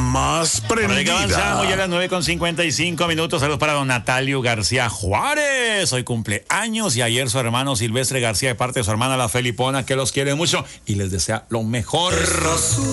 más prendida. Avanzamos ya a las 9:55. Saludos para don Natalio García Juárez. Hoy cumpleaños y ayer su hermano Silvestre García de parte de su hermana la Felipona, que los quiere mucho y les desea lo mejor.